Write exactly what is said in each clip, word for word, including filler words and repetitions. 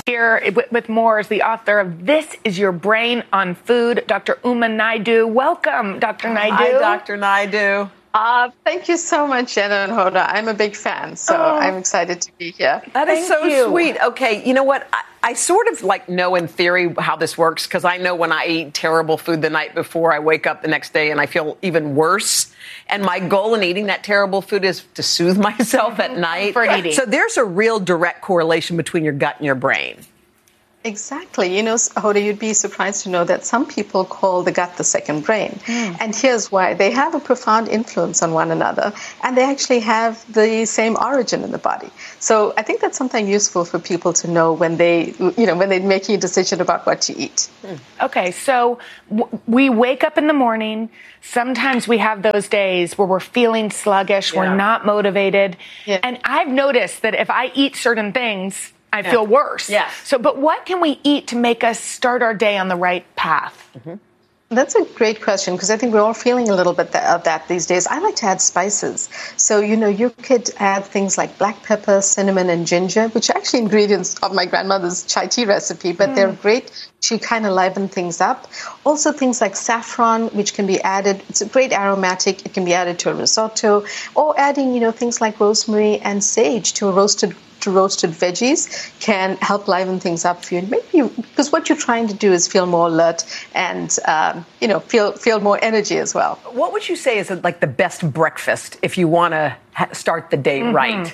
Here with more is the author of This Is Your Brain on Food, Doctor Uma Naidoo. Welcome, Doctor Naidoo. Hi, Doctor Naidoo. Uh, thank you so much, Jenna and Hoda. I'm a big fan, so oh. I'm excited to be here. That is Thank so you. sweet. Okay, you know what? I, I sort of like know in theory how this works because I know when I eat terrible food the night before, I wake up the next day and I feel even worse. And my goal in eating that terrible food is to soothe myself at night. For eating. So there's a real direct correlation between your gut and your brain. Exactly. You know, Hoda, you'd be surprised to know that some people call the gut the second brain. Mm. And here's why. They have a profound influence on one another, and they actually have the same origin in the body. So I think that's something useful for people to know when they, you know, when they're making a decision about what to eat. Mm. Okay, so w- we wake up in the morning. Sometimes we have those days where we're feeling sluggish, yeah. we're not motivated. Yeah. And I've noticed that if I eat certain things, I yeah. feel worse. Yeah. So, but what can we eat to make us start our day on the right path? Mm-hmm. That's a great question because I think we're all feeling a little bit of that these days. I like to add spices. So, you know, you could add things like black pepper, cinnamon, and ginger, which are actually ingredients of my grandmother's chai tea recipe, but mm. they're great to kind of liven things up. Also things like saffron, which can be added. It's a great aromatic. It can be added to a risotto, or adding, you know, things like rosemary and sage to a roasted to roasted veggies can help liven things up for you. And maybe because what you're trying to do is feel more alert and um, you know feel feel more energy as well. What would you say is like the best breakfast if you want to ha- start the day mm-hmm. right?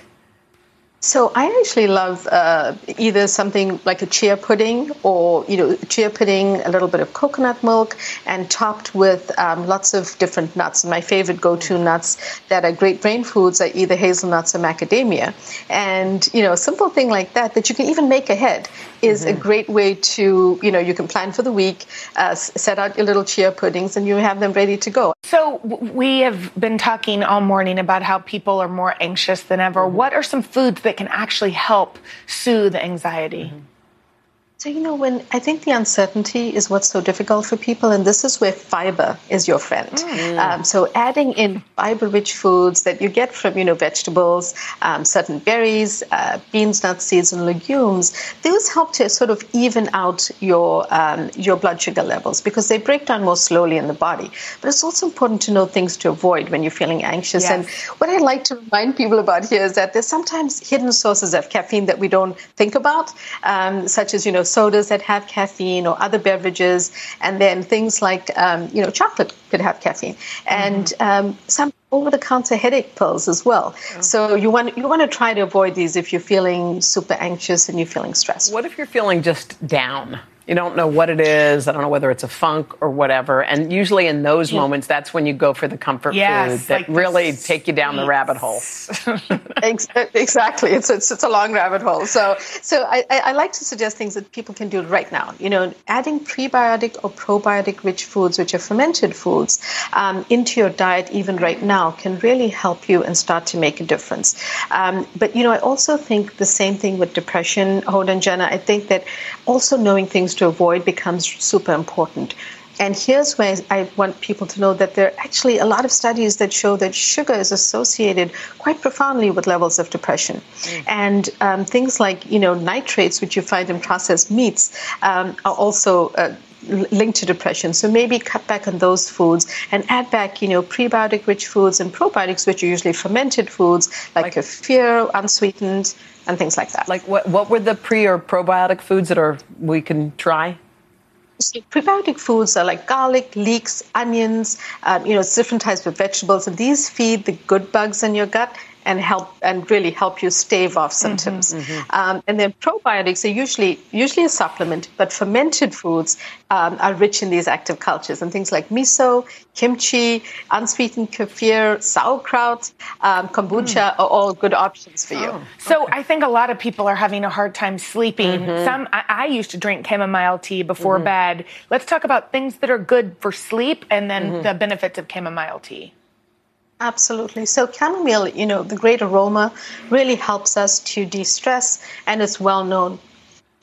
So I actually love uh, either something like a chia pudding or, you know, chia pudding, a little bit of coconut milk, and topped with um, lots of different nuts. My favorite go-to nuts that are great brain foods are either hazelnuts or macadamia. And, you know, a simple thing like that, that you can even make ahead, is mm-hmm. a great way to, you know, you can plan for the week, uh, set out your little chia puddings, and you have them ready to go. So we have been talking all morning about how people are more anxious than ever. Mm-hmm. What are some foods that can actually help soothe anxiety? Mm-hmm. So, you know, when I think the uncertainty is what's so difficult for people, and this is where fiber is your friend. Mm. Um, so adding in fiber-rich foods that you get from, you know, vegetables, um, certain berries, uh, beans, nuts, seeds, and legumes, those help to sort of even out your um, your blood sugar levels because they break down more slowly in the body. But it's also important to know things to avoid when you're feeling anxious. Yes. And what I like to remind people about here is that there's sometimes hidden sources of caffeine that we don't think about, um, such as, you know, sodas that have caffeine or other beverages, and then things like, um, you know, chocolate could have caffeine, and mm-hmm. um, some over-the-counter headache pills as well. Oh. So you want you want to try to avoid these if you're feeling super anxious and you're feeling stressed. What if you're feeling just down? You don't know what it is. I don't know whether it's a funk or whatever. And usually in those yeah. moments, that's when you go for the comfort yes, food that like really take you down the rabbit hole. Exactly. It's, it's it's a long rabbit hole. So so I, I like to suggest things that people can do right now. You know, adding prebiotic or probiotic rich foods, which are fermented foods, um, into your diet even right now can really help you and start to make a difference. Um, but, you know, I also think the same thing with depression, Hoda and Jenna. I think that also knowing things to avoid becomes super important. And here's where I want people to know that there are actually a lot of studies that show that sugar is associated quite profoundly with levels of depression. Mm. And um, things like, you know, nitrates, which you find in processed meats, um, are also uh, linked to depression. So maybe cut back on those foods and add back, you know, prebiotic-rich foods and probiotics, which are usually fermented foods like, like kefir, unsweetened, and things like that. Like what? What were the pre or probiotic foods that are we can try? So prebiotic foods are like garlic, leeks, onions, um, you know, different types of vegetables, and these feed the good bugs in your gut and help and really help you stave off symptoms. Mm-hmm, mm-hmm. Um, and then probiotics are usually usually a supplement, but fermented foods um, are rich in these active cultures, and things like miso, kimchi, unsweetened kefir, sauerkraut, um, kombucha mm. are all good options for you. Oh, so okay. I think a lot of people are having a hard time sleeping. Mm-hmm. Some I, I used to drink chamomile tea before mm-hmm. bed. Let's talk about things that are good for sleep and then mm-hmm. the benefits of chamomile tea. Absolutely. So chamomile, you know, the great aroma really helps us to de-stress, and it's well known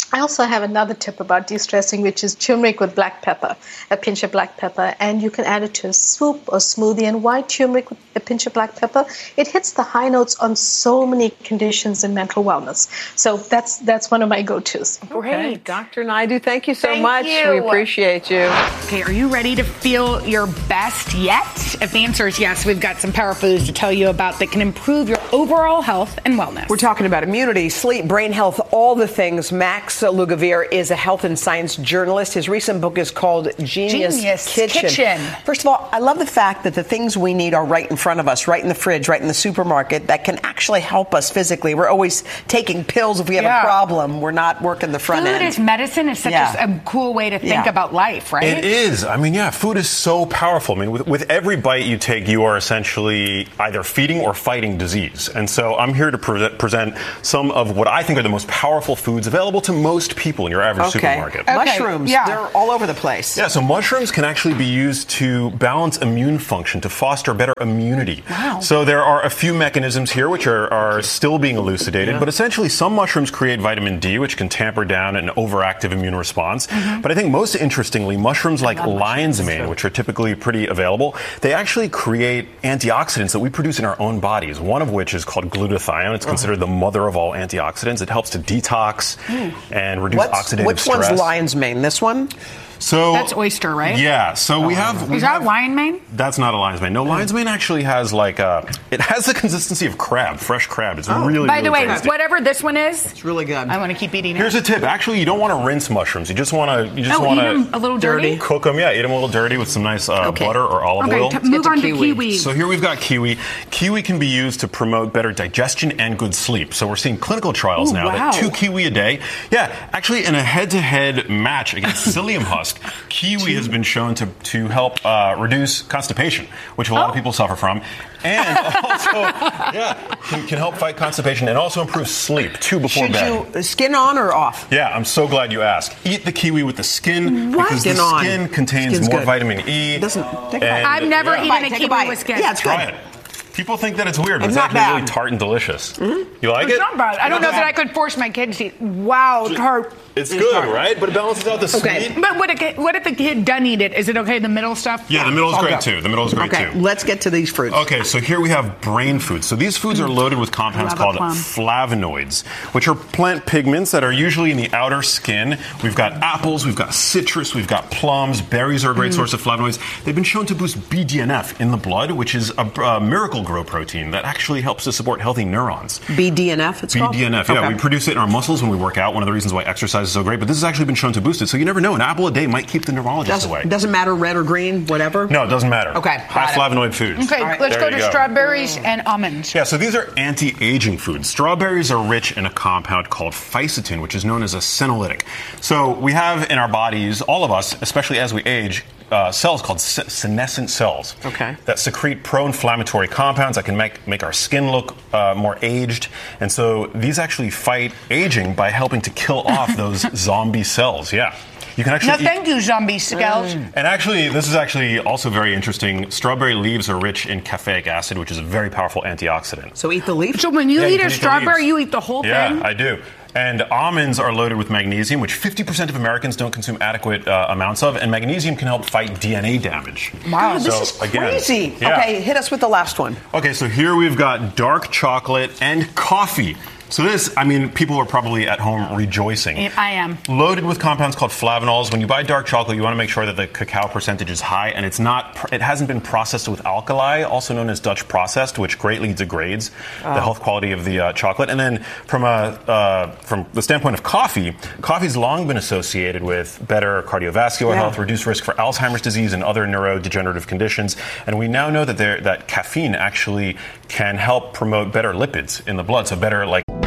I also have another tip about de-stressing, which is turmeric with black pepper, a pinch of black pepper, and you can add it to a soup or smoothie. And why turmeric with a pinch of black pepper? It hits the high notes on so many conditions in mental wellness. So that's that's one of my go-tos. Great. Okay. Doctor Naidu, thank you so thank much. You. We appreciate you. Okay, are you ready to feel your best yet? If the answer is yes, we've got some power foods to tell you about that can improve your overall health and wellness. We're talking about immunity, sleep, brain health, all the things. Max Lugavere is a health and science journalist. His recent book is called Genius, Genius Kitchen. Kitchen. First of all, I love the fact that the things we need are right in front of us, right in the fridge, right in the supermarket, that can actually help us physically. We're always taking pills if we have yeah. a problem. We're not working the front food end. Food as medicine is such yeah. a, a cool way to think yeah. about life, right? It is. I mean, yeah, food is so powerful. I mean, with, with every bite you take, you are essentially either feeding or fighting disease. And so I'm here to pre- present some of what I think are the most powerful foods available to most people in your average okay. supermarket. Okay. Mushrooms, yeah. they're all over the place. Yeah, so mushrooms can actually be used to balance immune function, to foster better immunity. Wow. So there are a few mechanisms here which are, are still being elucidated, yeah. but essentially some mushrooms create vitamin D, which can tamper down an overactive immune response. Mm-hmm. But I think most interestingly, mushrooms like lion's mane, which are typically pretty available, they actually create antioxidants that we produce in our own bodies, one of which is called glutathione. It's considered uh-huh. the mother of all antioxidants. It helps to detox mm. and reduce What's, oxidative which stress. Which one's lion's mane? This one? So that's oyster, right? Yeah. So oh. we have. We Is that have, lion mane? That's not a lion's mane. No, lion's mane actually has like a. It has the consistency of crab, fresh crab. It's oh. really. By really the way, tasty. whatever this one is, it's really good. I want to keep eating it. Here's a tip. Actually, you don't want to rinse mushrooms. You just want to. You just oh, want eat them a little dirty. Cook them. Yeah, eat them a little dirty with some nice uh, okay. butter or olive okay, oil. T- move to on to kiwi. kiwi. So here we've got kiwi. Kiwi can be used to promote better digestion and good sleep. So we're seeing clinical trials Ooh, now wow. that two kiwi a day. Yeah, actually, in a head-to-head match against psyllium husk, kiwi has been shown to to help uh, reduce constipation, which a lot oh. of people suffer from, and also yeah can, can help fight constipation and also improve sleep too before Should bed. Should you skin on or off? Yeah, I'm so glad you asked. Eat the kiwi with the skin what? because Skin the on. skin contains Skin's more good. vitamin E. It doesn't. Take and, I've never yeah. eaten Take a kiwi a with skin. Yeah, it's good. Try it. People think that it's weird, but it's, it's not actually bad. really tart and delicious. Mm-hmm. You like it's it? It's not bad. I don't know that I could force my kids to eat. Wow, tart. It's good, tart. Right? But it balances out the okay. sweet. But what if, what if the kid doesn't eat it? Is it okay, the middle stuff? Yeah, the middle is I'll great go. too. The middle is great okay. too. Let's get to these fruits. Okay, so here we have brain foods. So these foods are loaded with compounds called flavonoids, which are plant pigments that are usually in the outer skin. We've got apples, we've got citrus, we've got plums. Berries are a great mm. source of flavonoids. They've been shown to boost B D N F in the blood, which is a, a miracle grow protein that actually helps to support healthy neurons. B D N F, it's B D N F, called? B D N F, yeah. Okay. We produce it in our muscles when we work out. One of the reasons why exercise is so great. But this has actually been shown to boost it. So you never know. An apple a day might keep the neurologist doesn't, away. Doesn't matter red or green, whatever? No, it doesn't matter. Okay. High flavonoid foods. Okay, right. let's there go to go. strawberries and almonds. Yeah, so these are anti-aging foods. Strawberries are rich in a compound called fisetin, which is known as a senolytic. So we have in our bodies, all of us, especially as we age, Uh, cells called se- senescent cells okay. that secrete pro-inflammatory compounds that can make, make our skin look uh, more aged. And so these actually fight aging by helping to kill off those zombie cells. Yeah. You can actually no, thank you, zombie scouts. Mm. And actually, this is actually also very interesting. Strawberry leaves are rich in caffeic acid, which is a very powerful antioxidant. So eat the leaf? So when you yeah, eat you a eat strawberry, you eat the whole yeah, thing? Yeah, I do. And almonds are loaded with magnesium, which fifty percent of Americans don't consume adequate uh, amounts of. And magnesium can help fight D N A damage. Wow, so, this is crazy. Again, yeah. Okay, hit us with the last one. Okay, so here we've got dark chocolate and coffee. So this, I mean, people are probably at home rejoicing. I am. Loaded with compounds called flavanols. When you buy dark chocolate, you want to make sure that the cacao percentage is high, and it's not. It hasn't been processed with alkali, also known as Dutch processed, which greatly degrades oh. the health quality of the uh, chocolate. And then, from a uh, from the standpoint of coffee, coffee's long been associated with better cardiovascular yeah. health, reduced risk for Alzheimer's disease and other neurodegenerative conditions. And we now know that there that caffeine actually can help promote better lipids in the blood, so better like.